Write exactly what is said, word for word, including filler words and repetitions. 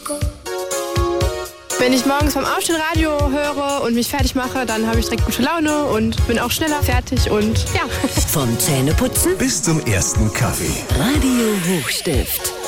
Wenn ich morgens beim Aufstehen Radio höre und mich fertig mache, dann habe ich direkt gute Laune und bin auch schneller fertig und ja. Vom Zähneputzen bis zum ersten Kaffee. Radio Hochstift.